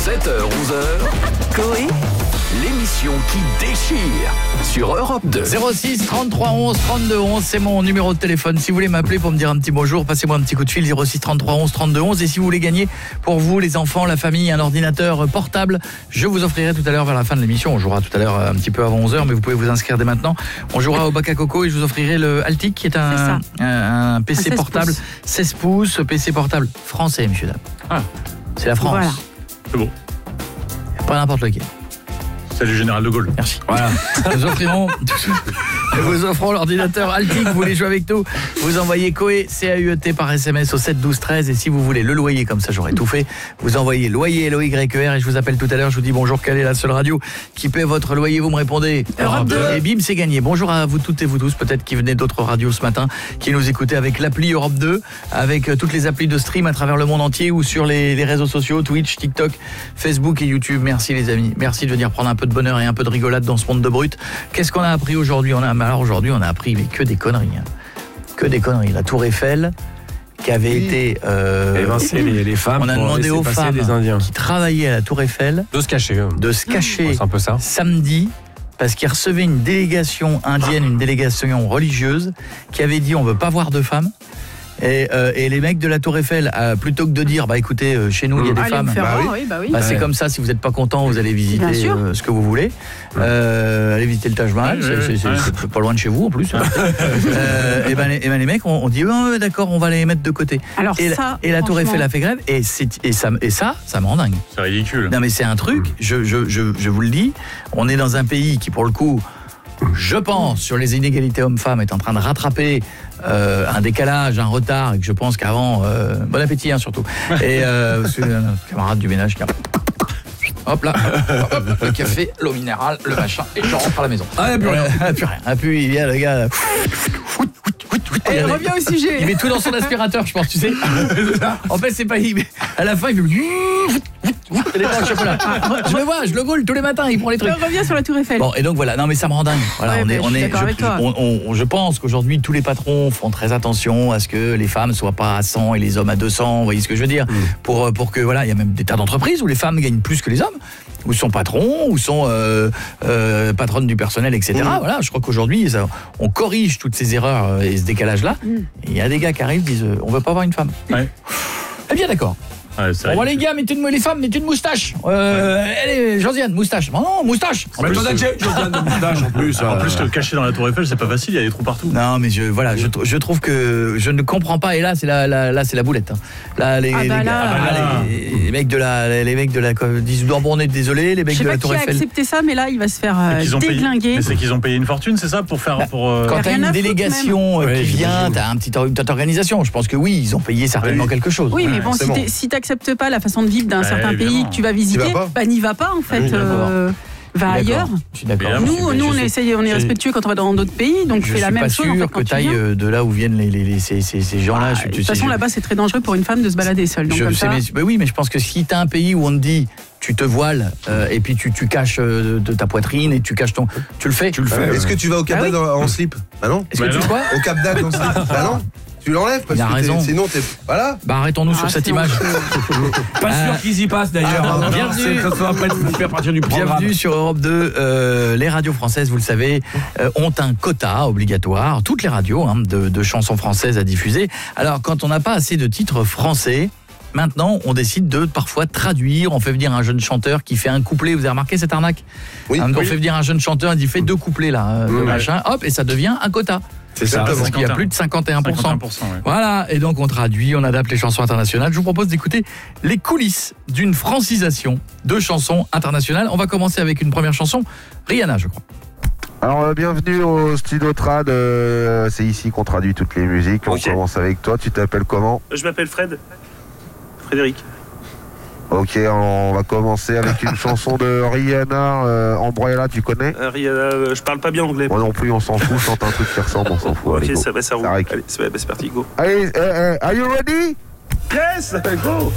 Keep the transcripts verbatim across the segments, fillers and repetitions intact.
sept heures onze heures, Coé, l'émission qui déchire sur Europe deux. zéro six trente-trois onze trente-deux onze, c'est mon numéro de téléphone. Si vous voulez m'appeler pour me dire un petit bonjour, passez-moi un petit coup de fil, zéro six trente-trois onze trente-deux onze. Et si vous voulez gagner pour vous, les enfants, la famille, un ordinateur portable, je vous offrirai tout à l'heure vers la fin de l'émission. On jouera tout à l'heure un petit peu avant onze heures, mais vous pouvez vous inscrire dès maintenant. On jouera au Bac à Coco et je vous offrirai le Altic, qui est un, est un, un P C un portable seize pouces, P C portable français, monsieur dame. Ah. C'est la France. Voilà. C'est bon. Pas n'importe lequel. Salut Général de Gaulle. Merci. Voilà. Nous offrirons, nous vous offrons l'ordinateur Altic. Vous voulez jouer avec nous, vous envoyez Coé, C A U E T par S M S au sept douze treize. Et si vous voulez le loyer, comme ça j'aurais tout fait, vous envoyez loyer L O Y E R. Et je vous appelle tout à l'heure, je vous dis bonjour, quelle est la seule radio qui paie votre loyer? Vous me répondez Europe deux. Et bim, c'est gagné. Bonjour à vous toutes et vous tous, peut-être qui venez d'autres radios ce matin, qui nous écoutez avec l'appli Europe deux, avec toutes les applis de stream à travers le monde entier ou sur les, les réseaux sociaux, Twitch, TikTok, Facebook et YouTube. Merci les amis, merci de venir prendre un peu de bonheur et un peu de rigolade dans ce monde de brut. Qu'est-ce qu'on a appris aujourd'hui? On a alors aujourd'hui, on a appris mais que des conneries. Hein. Que des conneries. La Tour Eiffel qui avait oui. été euh, évincer les, les femmes. On a demandé aux femmes qui travaillaient à la Tour Eiffel de se cacher. De se cacher. C'est un peu ça. Samedi, parce qu'ils recevaient une délégation indienne, une délégation religieuse qui avait dit on veut pas voir de femmes. Et, euh, et les mecs de la Tour Eiffel, euh, plutôt que de dire bah écoutez euh, chez nous il y a des allez femmes, bah oui. Oui, bah oui. Bah, ouais. c'est comme ça, si vous n'êtes pas content vous allez visiter euh, ce que vous voulez, euh, allez visiter le Taj Mahal, ouais, c'est, c'est, c'est, c'est pas loin de chez vous en plus. euh, et, ben, et ben les mecs on, on dit oh, d'accord on va les mettre de côté. Alors, et, ça, la, et la Tour Eiffel a fait grève et, c'est, et, ça, et ça ça me rend dingue. C'est ridicule. Non mais c'est un truc, je, je, je, je vous le dis, on est dans un pays qui pour le coup, je pense, sur les inégalités hommes-femmes, est en train de rattraper euh, un décalage, un retard, et que je pense qu'avant... Euh, bon appétit, hein, surtout. Et euh, parce que, euh, camarade du ménage qui a... Hop là, hop, hop, le café, l'eau minérale, le machin, et je rentre à la maison. Ah, plus rien. Ah, plus rien. Ah, puis il vient, le gars... Et il revient au sujet. Il met tout dans son aspirateur, je pense, tu sais. En fait, c'est pas... Il... À la fin, il fait... Les pains au chocolat. Je le vois, je le gaule tous les matins, il prend les trucs. Il revient sur la Tour Eiffel. Bon, et donc voilà, non mais ça me rend dingue. Voilà, ouais, on est, je on est, je, on, on, je pense qu'aujourd'hui tous les patrons font très attention à ce que les femmes soient pas à cent et les hommes à deux cents, vous voyez ce que je veux dire, mmh. pour pour que voilà, il y a même des tas d'entreprises où les femmes gagnent plus que les hommes, où sont patrons, où sont euh, euh, patronnes du personnel, et cetera. Mmh. Voilà, je crois qu'aujourd'hui ça, on corrige toutes ces erreurs et ce décalage-là. Mmh. Et il y a des gars qui arrivent, disent, on veut pas avoir une femme. Ouais. Eh bien d'accord. Ouais, bon, bon les gars, mettez une, les femmes, mettez une moustache. Euh, ouais. Allez, Josiane, moustache. Non, non, moustache. En plus, Josiane, moustache en plus. En plus, que cacher dans la Tour Eiffel, c'est pas facile, il y a des trous partout. Non, mais je, voilà, je, je trouve que je ne comprends pas. Et là, c'est la, la, là, c'est la boulette. Hein. Là, les, ah bah les, là, ah bah là. Les, les mecs de la, les mecs de la, disent bon, on est désolé, les mecs de la Tour Eiffel. Je sais pas qui a accepté ça, mais là, il va se faire euh, déglinguer. Payé, mais c'est qu'ils ont payé une fortune, c'est ça, pour faire, pour. Euh... Quand t'as une délégation qui vient, t'as un petit, une petite organisation. Je pense que oui, ils ont payé certainement quelque chose. Oui, mais bon, si t'acceptes pas la façon de vivre d'un certain pays que tu vas visiter, bah n'y va pas en fait. Va ailleurs. Je suis d'accord. Nous, nous on, essaye, on est respectueux quand on va dans d'autres pays, donc fais la même chose. Je suis en pas fait, sûr que t'ailles de là où viennent les, les, les, ces, ces, ces gens-là. Bah, de toute façon, là-bas, c'est très dangereux pour une femme de se balader seule. Donc je comme sais, ça... mais, bah oui, mais je pense que si t'as un pays où on te dit tu te voiles euh, et puis tu, tu caches euh, de ta poitrine et tu caches ton... Tu le fais. Tu le fais. Est-ce que tu vas au Cap d'Agde en slip? Bah non. Est-ce que tu quoi? Au Cap d'Agde en slip? Bah non. Tu l'enlèves parce il a que raison. sinon t'es voilà. Bah arrêtons-nous ah, sur cette image. Pas sûr euh, qu'ils y passent d'ailleurs. Ah, non, bienvenue. Ça va pas être à partir du programme. Bienvenue sur Europe deux. Euh, les radios françaises, vous le savez, euh, ont un quota obligatoire. Toutes les radios hein, de, de chansons françaises à diffuser. Alors quand on n'a pas assez de titres français. Maintenant, on décide de parfois traduire. On fait venir un jeune chanteur qui fait un couplet. Vous avez remarqué cette arnaque? Oui. On oui. fait venir un jeune chanteur, il dit fait deux couplets là, mmh, machin. Hop, et ça devient un quota. C'est ça, parce qu'il y a plus de cinquante et un pour cent. cinquante et un pour cent ouais. Voilà, et donc on traduit, on adapte les chansons internationales. Je vous propose d'écouter les coulisses d'une francisation de chansons internationales. On va commencer avec une première chanson, Rihanna, je crois. Alors euh, bienvenue au Studio Trad, euh, c'est ici qu'on traduit toutes les musiques. On okay. commence avec toi, tu t'appelles comment? Je m'appelle Fred, Frédéric. Ok, on va commencer avec une chanson de Rihanna, euh, Umbrella, tu connais? euh, Rihanna, euh, je parle pas bien anglais. Moi non plus, on s'en fout, chante un truc qui ressemble, on s'en fout. Ok, allez, ça va, ça roule. Allez, c'est, bah, c'est parti, go. Allez, uh, uh, are you ready? Yes, go.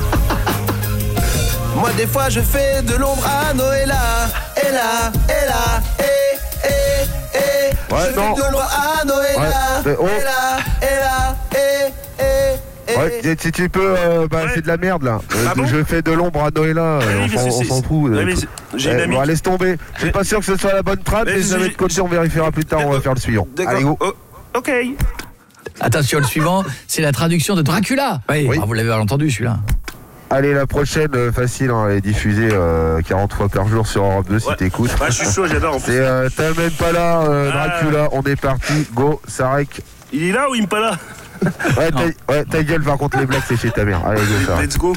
Moi des fois je fais de l'ombre à Noëlla, Ella, Ella, eh, eh, eh. Ouais, je non. fais de l'ombre à Noëlla, ouais, oh. Ella, Ella, eh, eh, eh. Ouais, si tu peux, euh, bah, ouais. c'est de la merde là. Euh, ah bon je fais de l'ombre à Noëlla, oui, on, on s'en fout. Ouais, j'ai une amie. Bon, laisse tomber. Je suis pas sûr que ce soit la bonne trame, mais si jamais de côté, on vérifiera plus tard, on va faire le suivant. Allez, go. Oh, ok. Attention, le suivant, c'est la traduction de Dracula. Oui. Ah, vous l'avez entendu celui-là. Allez, la prochaine, euh, facile, hein, elle est diffusée euh, quarante fois par jour sur Europe deux si ouais. t'écoutes. Ouais, je suis chaud, j'adore. C'est euh, t'as même pas là, euh, Dracula, on est parti, go, Sarek. Il est là ou il me pas là? Ouais, ta, ouais, ta gueule, par contre, les blagues, c'est chez ta mère. Allez, go, Sarek. Let's go.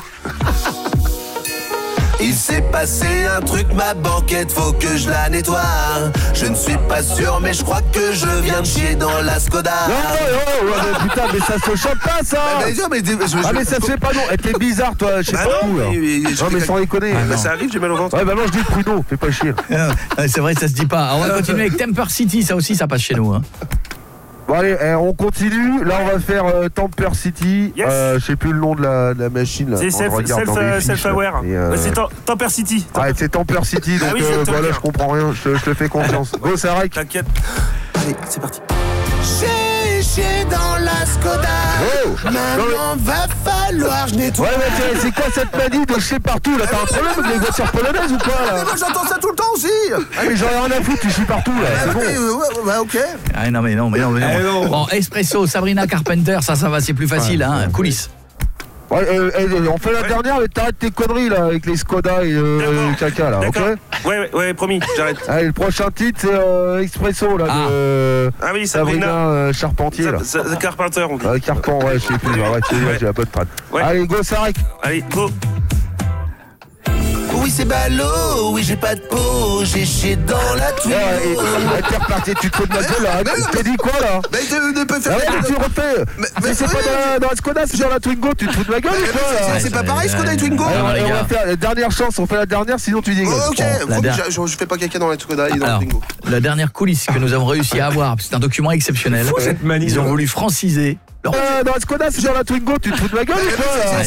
Il s'est passé un truc, ma banquette, faut que je la nettoie. Je ne suis pas sûr, mais je crois que je viens de chier dans la Skoda. Non, non, non, mais putain, mais ça se chope pas, ça. Mais, mais, mais, je, ah, mais ça se fait pas, non. Elle était bizarre, toi, je sais bah pas non, où, là. Mais, mais, non, mais sans déconner. Ah, bah, ça arrive, j'ai mal au ventre. Ouais, bah non, je dis Pruno, fais pas chier. C'est vrai, ça se dit pas. Alors, on va continuer avec Temper City, ça aussi, ça passe chez nous. Hein. Bon allez, eh, on continue. Là, on va faire euh, Temper City. Yes. Euh, je sais plus le nom de la, de la machine. C'est self-aware. Self euh... ouais, c'est Temper City. Ouais, c'est Temper City. Donc ah oui, euh, voilà, je comprends rien. Je, je te fais confiance. Go, Sarek. T'inquiète. Allez, c'est parti. J'ai chié dans la Skoda. Oh. Maintenant, va falloir je nettoie. Ouais, mais c'est quoi cette manie de chier partout là? T'as un problème avec les voitures polonaises ou quoi là? Mais moi j'entends ça tout le temps aussi. Ah, mais j'en ai rien à foutre, tu chies partout là. Ah, c'est bon. Mais, ouais, ouais, ok. Ah, non, mais non, mais non, mais non. Eh non. Bon, Espresso, Sabrina Carpenter, ça, ça va, c'est plus facile, ouais, hein. Ouais. Coulisses. Ouais, euh, euh, on fait la ouais. dernière, mais t'arrêtes tes conneries là avec les Skoda et euh, le caca là, ok? Ouais, ouais, ouais, promis, j'arrête. Allez, le prochain titre c'est euh, Expresso là, ah. de euh, ah oui, Sabrina, Sabrina euh, Charpentier là. Sa, sa, Carpenter, on dit. Euh, Carpent, ouais, je sais plus, ouais, ouais. J'ai la bonne traite. Ouais. Allez, go, Sarek. Allez, go. Oui, c'est ballot, oui, j'ai pas de peau, j'ai chié dans la Twingo. Ouais, t'es reparti, tu te fous de ma gueule là. Je t'ai dit quoi là? Mais tu peux faire. Ah ouais, tu refais. Mais, mais c'est pas dans la, dans la Skoda, c'est dans la Twingo, tu te fous de ma gueule ou quoi là? C'est pas pareil, Skoda et Twingo. Allez, on va faire la dernière chance, on fait la dernière, sinon tu dis. Oh, ok, bon, der... je, je fais pas caca dans la Skoda et dans Alors, la Twingo. La dernière coulisse que nous avons réussi à avoir, c'est un document exceptionnel. Ils ont voulu franciser. Euh, dans la Skoda, c'est dans la Twingo, tu te fous de ma gueule ou quoi là?